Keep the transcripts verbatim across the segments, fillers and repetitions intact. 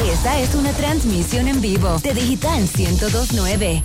Esta es una transmisión en vivo de Digital ciento dos punto nueve.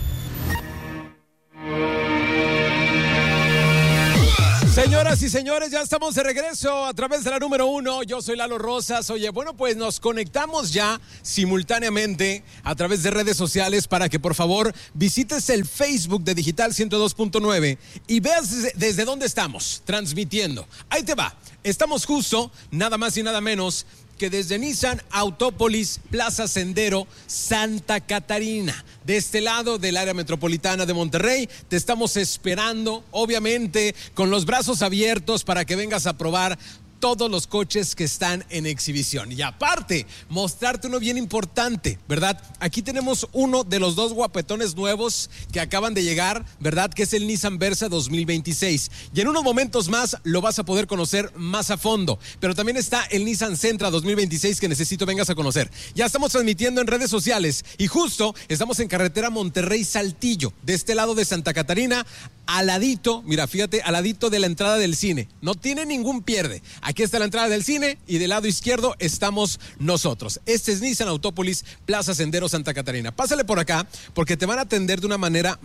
Señoras y señores, ya estamos de regreso a través de la número uno. Yo soy Lalo Rosas. Oye, bueno, pues nos conectamos ya simultáneamente a través de redes sociales para que por favor visites el Facebook de Digital ciento dos punto nueve y veas desde, desde dónde estamos transmitiendo. Ahí te va. Estamos justo, nada más y nada menos que desde Nissan Autópolis, Plaza Sendero, Santa Catarina. De este lado del área metropolitana de Monterrey, te estamos esperando, obviamente, con los brazos abiertos para que vengas a probar todos los coches que están en exhibición. Y aparte, mostrarte uno bien importante, ¿verdad? Aquí tenemos uno de los dos guapetones nuevos que acaban de llegar, ¿verdad? Que es el Nissan Versa dos mil veintiséis. Y en unos momentos más lo vas a poder conocer más a fondo. Pero también está el Nissan Sentra dos mil veintiséis que necesito vengas a conocer. Ya estamos transmitiendo en redes sociales y justo estamos en carretera Monterrey-Saltillo, de este lado de Santa Catarina, al ladito, mira, fíjate, al ladito de la entrada del cine. No tiene ningún pierde. Aquí está la entrada del cine y del lado izquierdo estamos nosotros. Este es Nissan Autópolis, Plaza Sendero, Santa Catarina. Pásale por acá porque te van a atender de una manera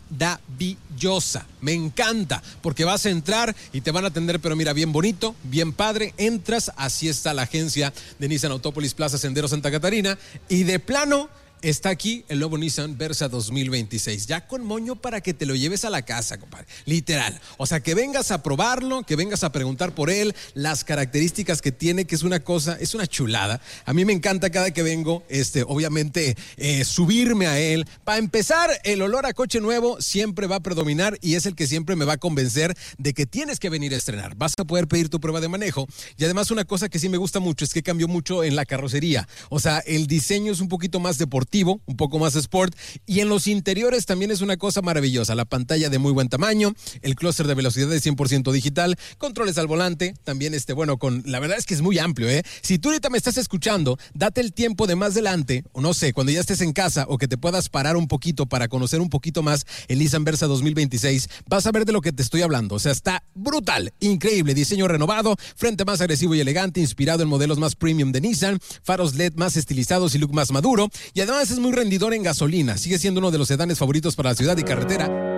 maravillosa. Me encanta porque vas a entrar y te van a atender, pero mira, bien bonito, bien padre. Entras, así está la agencia de Nissan Autópolis, Plaza Sendero, Santa Catarina, y de plano está aquí el nuevo Nissan Versa dos mil veintiséis, ya con moño para que te lo lleves a la casa, compadre, literal. O sea, que vengas a probarlo, que vengas a preguntar por él, las características que tiene, que es una cosa, es una chulada. A mí me encanta cada que vengo, este, obviamente, eh, subirme a él. Para empezar, el olor a coche nuevo siempre va a predominar y es el que siempre me va a convencer de que tienes que venir a estrenar. Vas a poder pedir tu prueba de manejo y además una cosa que sí me gusta mucho es que cambió mucho en la carrocería. O sea, el diseño es un poquito más deportivo, un poco más sport, y en los interiores también es una cosa maravillosa. La pantalla de muy buen tamaño, el clúster de velocidad de cien por ciento digital, controles al volante, también este, bueno, con, la verdad es que es muy amplio, ¿eh? Si tú ahorita me estás escuchando, date el tiempo de más adelante, o no sé, cuando ya estés en casa o que te puedas parar un poquito para conocer un poquito más el Nissan Versa dos mil veintiséis, vas a ver de lo que te estoy hablando. O sea, está brutal, increíble, diseño renovado, frente más agresivo y elegante, inspirado en modelos más premium de Nissan, faros L E D más estilizados y look más maduro, y además es muy rendidor en gasolina. Sigue siendo uno de los sedanes favoritos para la ciudad y carretera.